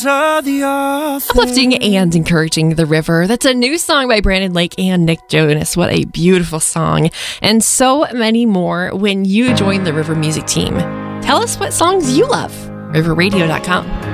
Uplifting and encouraging the river. That's a new song by Brandon Lake and Nick Jonas. What a beautiful song. And so many more when you join the River Music team. Tell us what songs you love. riverradio.com.